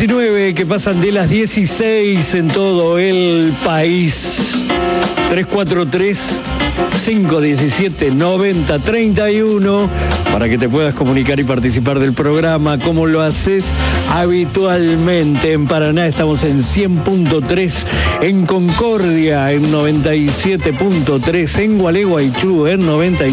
19 que pasan de las 16 en todo el país. 343-517-9031 para que te puedas comunicar y participar del programa como lo haces habitualmente. En Paraná estamos en 100.3, en Concordia en 97.3, en Gualeguaychú en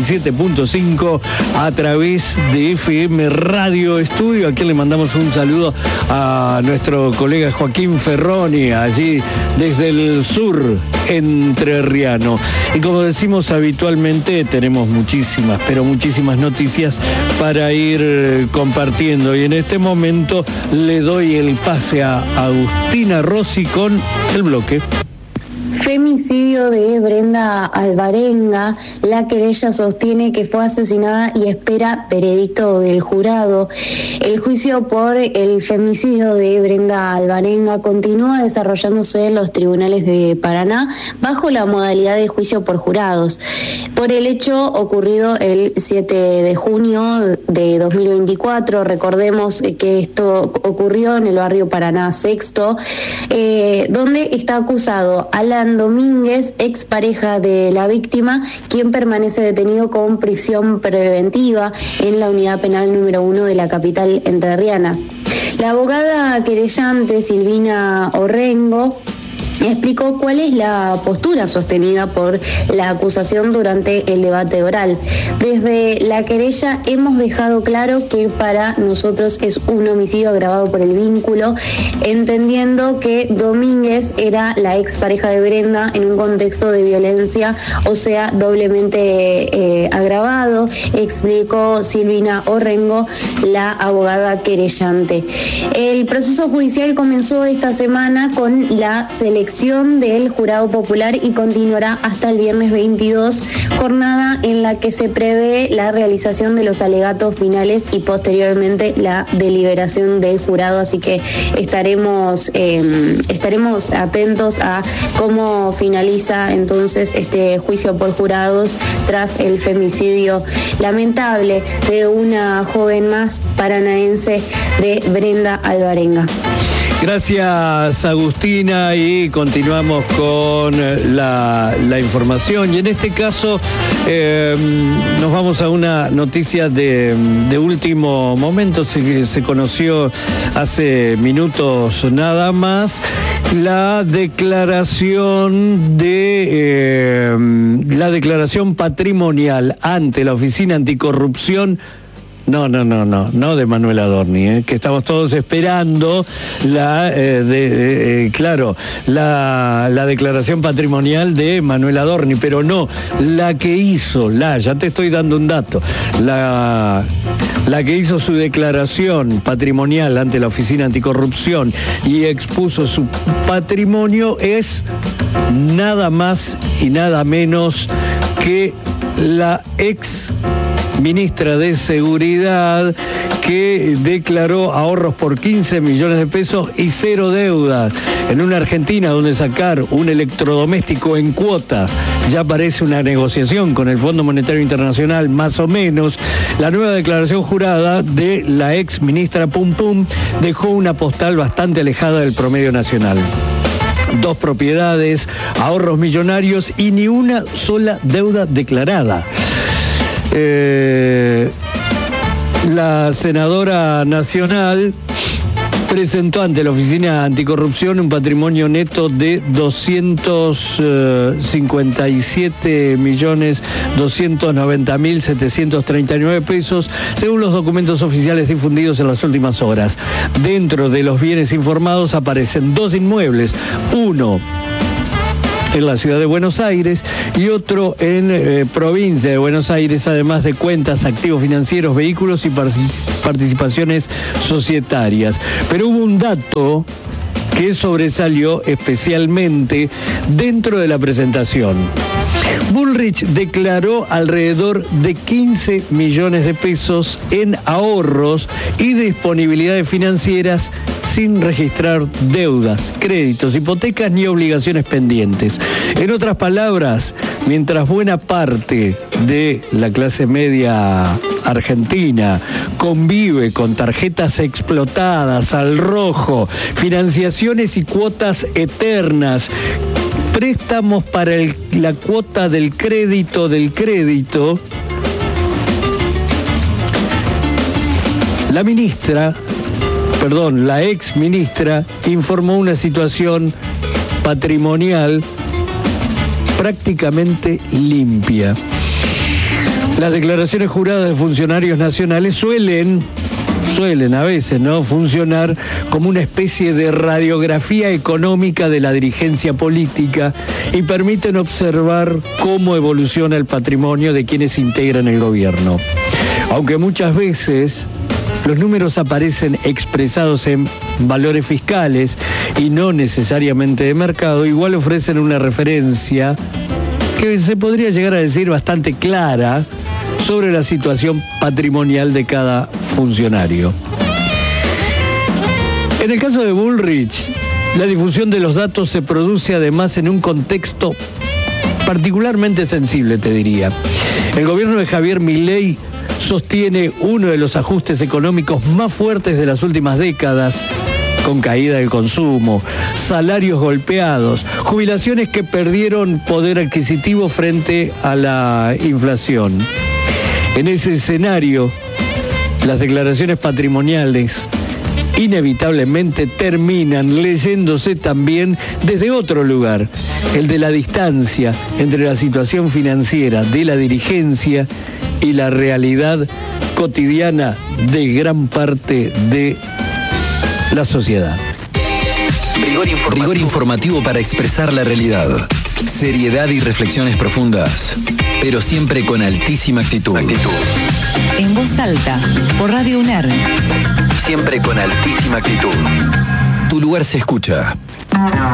97.5 a través de FM Radio Estudio. Aquí le mandamos un saludo a nuestro colega Joaquín Ferroni, allí desde el sur entrerriano. Y como decimos habitualmente, tenemos muchísimas, pero muchísimas noticias para ir compartiendo. Y en este momento le doy el pase a Agustina Rossi con el bloque. Femicidio de Brenda Alvarenga. La querella sostiene que fue asesinada y espera veredicto del jurado. El juicio por el femicidio de Brenda Alvarenga continúa desarrollándose en los tribunales de Paraná bajo la modalidad de juicio por jurados. Por el hecho ocurrido el 7 de junio de 2024, recordemos que esto ocurrió en el barrio Paraná Sexto, donde está acusado Alan Domínguez, expareja de la víctima, quien permanece detenido con prisión preventiva en la unidad penal número 1 de la capital entrerriana. La abogada querellante Silvina Orrengo explicó cuál es la postura sostenida por la acusación durante el debate oral. Desde la querella hemos dejado claro que para nosotros es un homicidio agravado por el vínculo, entendiendo que Domínguez era la expareja de Brenda en un contexto de violencia, o sea, doblemente agravado, explicó Silvina Orrengo, la abogada querellante. El proceso judicial comenzó esta semana con la selección del jurado popular y continuará hasta el viernes 22, jornada en la que se prevé la realización de los alegatos finales y posteriormente la deliberación del jurado, así que estaremos atentos a cómo finaliza entonces este juicio por jurados tras el femicidio lamentable de una joven más paranaense de Brenda Alvarenga. Gracias, Agustina, y continuamos con la información. Y en este caso nos vamos a una noticia de último momento. Se conoció hace minutos nada más la declaración patrimonial ante la Oficina Anticorrupción. No de Manuel Adorni, que estamos todos esperando la declaración patrimonial de Manuel Adorni, pero no, la que hizo, ya te estoy dando un dato, la que hizo su declaración patrimonial ante la Oficina Anticorrupción y expuso su patrimonio es nada más y nada menos que la ex ministra de Seguridad, que declaró ahorros por 15 millones de pesos y 0 deudas. En una Argentina donde sacar un electrodoméstico en cuotas ya parece una negociación con el Fondo Monetario Internacional, más o menos, la nueva declaración jurada de la ex ministra Pum Pum dejó una postal bastante alejada del promedio nacional. 2 propiedades, ahorros millonarios y ni una sola deuda declarada. La senadora nacional presentó ante la Oficina Anticorrupción un patrimonio neto de 257.290.739 pesos, según los documentos oficiales difundidos en las últimas horas. Dentro de los bienes informados aparecen 2 inmuebles, uno en la ciudad de Buenos Aires y otro en provincia de Buenos Aires, además de cuentas, activos financieros, vehículos y participaciones societarias. Pero hubo un dato que sobresalió especialmente dentro de la presentación. Bullrich declaró alrededor de 15 millones de pesos en ahorros y disponibilidades financieras sin registrar deudas, créditos, hipotecas ni obligaciones pendientes. En otras palabras, mientras buena parte de la clase media Argentina convive con tarjetas explotadas al rojo, financiaciones y cuotas eternas, préstamos para la cuota del crédito, la ex ministra informó una situación patrimonial prácticamente limpia. Las declaraciones juradas de funcionarios nacionales suelen a veces, ¿no?, funcionar como una especie de radiografía económica de la dirigencia política y permiten observar cómo evoluciona el patrimonio de quienes integran el gobierno. Aunque muchas veces los números aparecen expresados en valores fiscales y no necesariamente de mercado, igual ofrecen una referencia que se podría llegar a decir bastante clara sobre la situación patrimonial de cada funcionario. En el caso de Bullrich, la difusión de los datos se produce además en un contexto particularmente sensible, te diría. El gobierno de Javier Milei sostiene uno de los ajustes económicos más fuertes de las últimas décadas, con caída del consumo, salarios golpeados, jubilaciones que perdieron poder adquisitivo frente a la inflación. En ese escenario, las declaraciones patrimoniales inevitablemente terminan leyéndose también desde otro lugar, el de la distancia entre la situación financiera de la dirigencia y la realidad cotidiana de gran parte de la sociedad. Rigor informativo para expresar la realidad. Seriedad y reflexiones profundas, pero siempre con altísima actitud. En voz alta, por Radio UNER. Siempre con altísima actitud. Tu lugar se escucha.